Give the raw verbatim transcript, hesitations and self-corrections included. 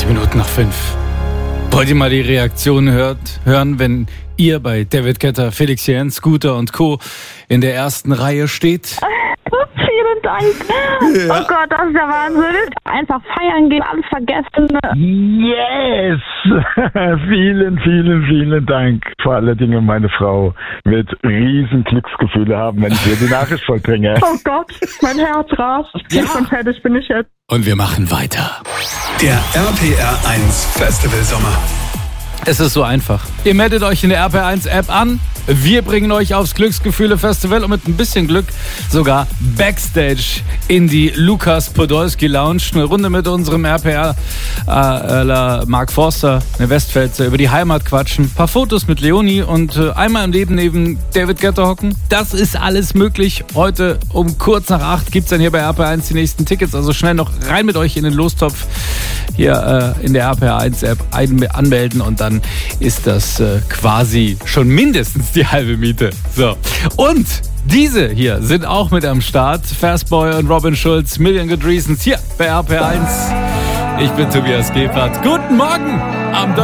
zwanzig Minuten nach fünf. Wollt ihr mal die Reaktion hört, hören, wenn ihr bei David Guetta, Felix Jähn, Scooter und Co. in der ersten Reihe steht? Vielen Dank. Ja. Oh Gott, das ist der Wahnsinn. Einfach feiern gehen, alles vergessen. Yes! vielen, vielen, vielen Dank. Vor allen Dingen meine Frau wird riesen Glücksgefühle haben, wenn ich ihr die Nachricht vollbringe. Oh Gott, mein Herz rast. Ja. Und fertig bin ich jetzt. Und wir machen weiter. Der R P R eins Festival Sommer. Es ist so einfach. Ihr meldet euch in der R P R eins App an. Wir bringen euch aufs Glücksgefühle-Festival und mit ein bisschen Glück sogar Backstage in die Lukas Podolski Lounge. Eine Runde mit unserem R P R äh, Mark Forster, eine Westpfälzer, über die Heimat quatschen. Ein paar Fotos mit Leonie und äh, einmal im Leben neben David Guetta hocken. Das ist alles möglich. Heute um kurz nach acht gibt es dann hier bei R P R eins die nächsten Tickets. Also schnell noch rein mit euch in den Lostopf hier äh, in der R P R eins App anmelden und dann ist das äh, quasi schon mindestens die halbe Miete. So. Und diese hier sind auch mit am Start. Fastboy und Robin Schulz, Million Good Reasons hier bei R P R eins. Ich bin Tobias Gebhardt. Guten Morgen am